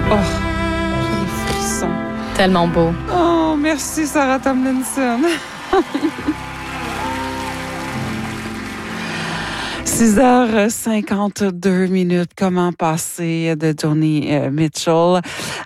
Oh, j'ai des frissons. Tellement beau. Oh, merci Sarah Tomlinson. 6h52. Comment passer de Joni Mitchell?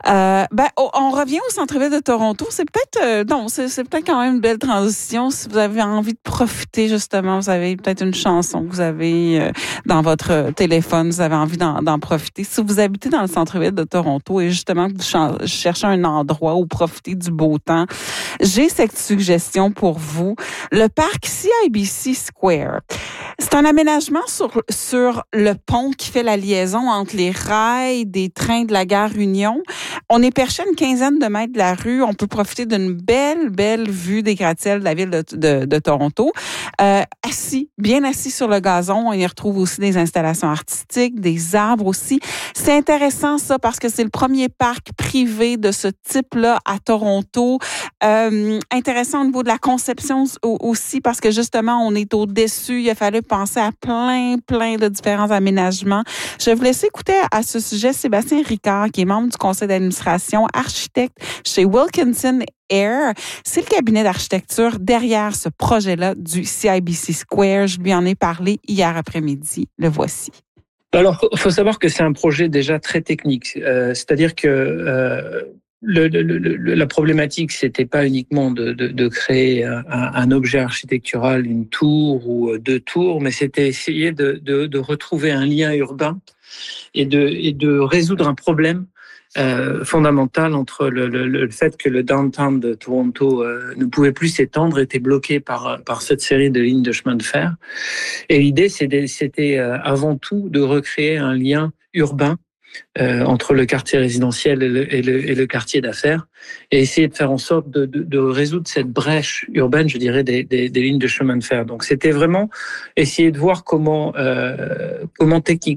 On revient au centre-ville de Toronto. C'est peut-être c'est peut-être quand même une belle transition. Si vous avez envie de profiter, justement, vous avez peut-être une chanson que vous avez dans votre téléphone, vous avez envie d'en profiter. Si vous habitez dans le centre-ville de Toronto et justement que vous cherchez un endroit où profiter du beau temps, j'ai cette suggestion pour vous. Le parc CIBC Square. C'est un aménagement sur le pont qui fait la liaison entre les rails des trains de la gare Union. On est perché à une quinzaine de mètres de la rue. On peut profiter d'une belle vue des gratte-ciels de la ville de Toronto. Bien assis sur le gazon. On y retrouve aussi des installations artistiques, des arbres aussi. C'est intéressant ça parce que c'est le premier parc privé de ce type-là à Toronto. Intéressant au niveau de la conception aussi parce que justement, on est au-dessus. Il a fallu penser à plein de différents aménagements. Je vais vous laisser écouter à ce sujet Sébastien Ricard, qui est membre du conseil d'administration, architecte chez Wilkinson Air. C'est le cabinet d'architecture derrière ce projet-là du CIBC Square. Je lui en ai parlé hier après-midi. Le voici. Alors, il faut savoir que c'est un projet déjà très technique. C'est-à-dire que la problématique, c'était pas uniquement de créer un objet architectural, une tour ou deux tours, mais c'était essayer de retrouver un lien urbain et de résoudre un problème fondamental entre le fait que le downtown de Toronto ne pouvait plus s'étendre, était bloqué par cette série de lignes de chemin de fer. Et l'idée, c'était avant tout de recréer un lien urbain entre le quartier résidentiel et le quartier d'affaires, et essayer de faire en sorte de résoudre cette brèche urbaine, je dirais, des lignes de chemin de fer. Donc, c'était vraiment essayer de voir comment techniquement